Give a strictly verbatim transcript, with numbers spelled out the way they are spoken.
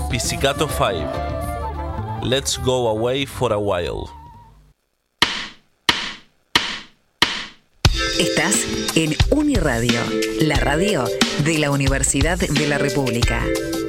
Pizzicato five. Let's go away for a while. Estás en Uniradio, la radio de la Universidad de la República.